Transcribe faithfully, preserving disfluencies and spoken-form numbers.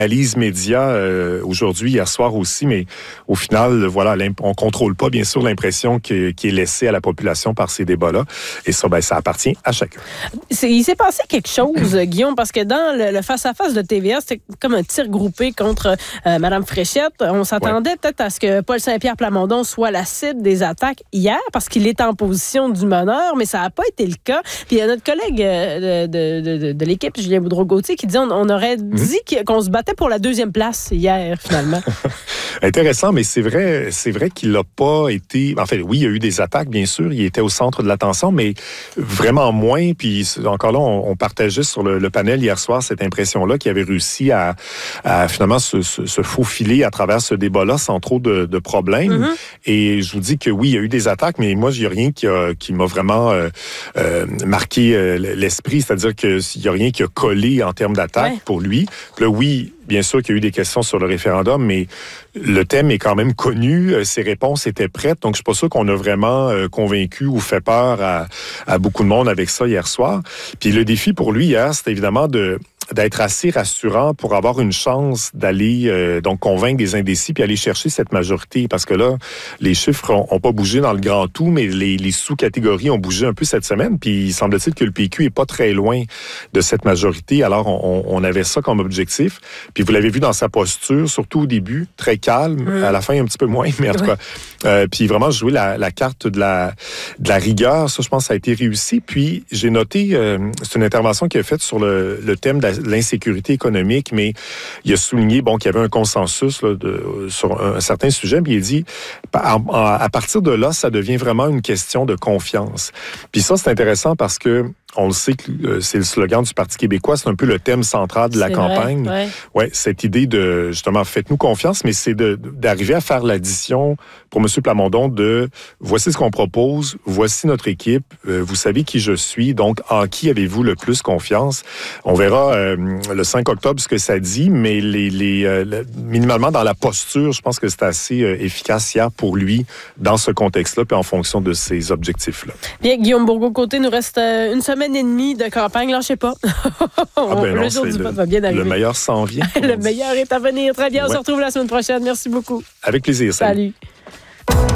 Analyse média euh, aujourd'hui, hier soir aussi, mais au final, voilà, on contrôle pas, bien sûr, l'impression que, qui est laissée à la population par ces débats-là. Et ça, ben, ça appartient à chacun. C'est, il s'est passé quelque chose, Guillaume, parce que dans le, le face-à-face de T V A, c'était comme un tir groupé contre euh, Mme Fréchette. On s'attendait ouais. peut-être à ce que Paul Saint-Pierre Plamondon soit la cible des attaques hier, parce qu'il est en position du meneur, mais ça n'a pas été le cas. Puis il y a notre collègue de, de, de, de, de l'équipe, Julien Boudreau-Gauthier, qui dit on, on aurait dit mmh. qu'on se battait pour la deuxième place hier, finalement. Intéressant, mais c'est vrai, c'est vrai qu'il n'a pas été... En fait, oui, il y a eu des attaques, bien sûr. Il était au centre de l'attention, mais vraiment moins. Puis encore là, on, on partageait sur le, le panel hier soir cette impression-là qu'il avait réussi à, à finalement se, se, se faufiler à travers ce débat-là sans trop de, de problèmes. Mm-hmm. Et je vous dis que oui, il y a eu des attaques, mais moi, il n'y a rien qui, a, qui m'a vraiment euh, euh, marqué euh, l'esprit. C'est-à-dire qu'il n'y a rien qui a collé en termes d'attaque ouais. pour lui. Puis là, oui, bien sûr qu'il y a eu des questions sur le référendum, mais le thème est quand même connu. Ses réponses étaient prêtes. Donc, je suis pas sûr qu'on a vraiment euh, convaincu ou fait peur à, à beaucoup de monde avec ça hier soir. Puis le défi pour lui hier, c'était évidemment de d'être assez rassurant pour avoir une chance d'aller euh, donc convaincre des indécis puis aller chercher cette majorité. Parce que là, les chiffres ont, ont pas bougé dans le grand tout, mais les, les sous-catégories ont bougé un peu cette semaine. Puis il semble-t-il que le P Q est pas très loin de cette majorité. Alors, on, on avait ça comme objectif. Puis vous l'avez vu dans sa posture, surtout au début, très calme. Mmh. À la fin, un petit peu moins, mais en tout cas. Euh, puis vraiment, jouer la, la carte de la, de la rigueur, ça, je pense, ça a été réussi. Puis j'ai noté, euh, c'est une intervention qu'il a faite sur le, le thème de la, l'insécurité économique, mais il a souligné bon, qu'il y avait un consensus là, de, sur un, un certain sujet, puis il dit, à, à partir de là, ça devient vraiment une question de confiance. Puis ça, c'est intéressant parce que on le sait que euh, c'est le slogan du Parti québécois, c'est un peu le thème central de la c'est campagne. Vrai, ouais. ouais, cette idée de, justement, faites-nous confiance, mais c'est de, d'arriver à faire l'addition pour M. Plamondon de voici ce qu'on propose, voici notre équipe, euh, vous savez qui je suis, donc en qui avez-vous le plus confiance? On verra euh, le cinq octobre ce que ça dit, mais les, les, euh, le, minimalement dans la posture, je pense que c'est assez euh, efficace hier pour lui dans ce contexte-là, puis en fonction de ses objectifs-là. Bien, Guillaume Bourgault-Côté, nous reste euh, une semaine et demie de campagne, là, je sais pas. Ah ben non, le jour du le, vote va bien arriver. Le meilleur s'en vient. Le meilleur est à venir. Très bien, on ouais. se retrouve la semaine prochaine. Merci beaucoup. Avec plaisir. Salut. Salut.